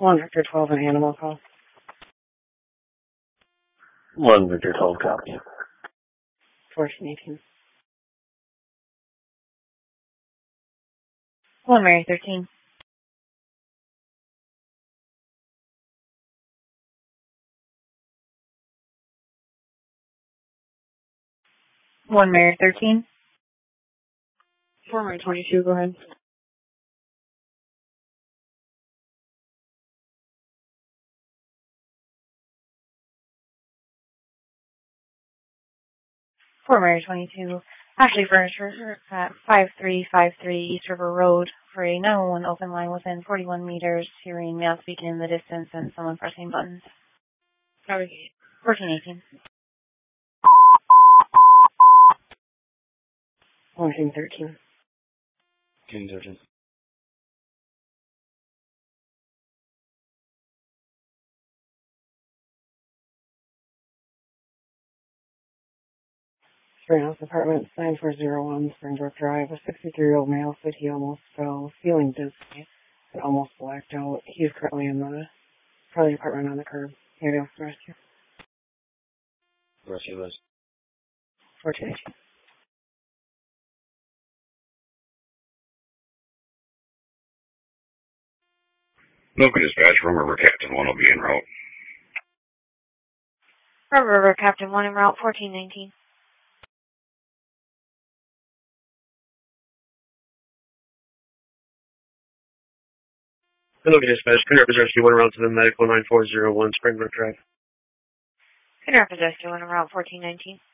1 Victor 12, an animal call. 1 Victor 12, copy. 1418. 1 Mary 13. 1 Mary 13. 4 Mary 22, go ahead. Mary 22. Ashley Furniture at 5353 East River Road for a 911 open line within 41 meters, hearing male speaking in the distance and someone pressing buttons. Copy. 1418. 1413. 1413. Springhouse Apartments, 9401 Springbrook Drive. A 63-year-old male said he almost fell, feeling dizzy, and almost blacked out. He's currently in the apartment on the curb. Here goes the rescue. Rescue list. 1418. Local dispatch from River Captain 1 will be en route. River Captain 1 en route, 1419. Local dispatch, Pin Rapids Rescue 1 route to the medical 9401 Springbrook Drive. Pin Rapids Rescue 1 en route, 1419.